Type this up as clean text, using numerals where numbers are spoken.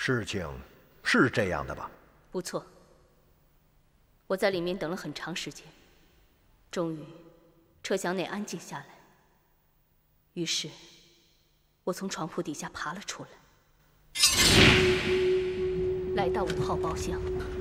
事情是这样的吧？ 不错。我在里面等了很长时间，终于，车厢内安静下来。于是，我从床铺底下爬了出来，来到5号包厢。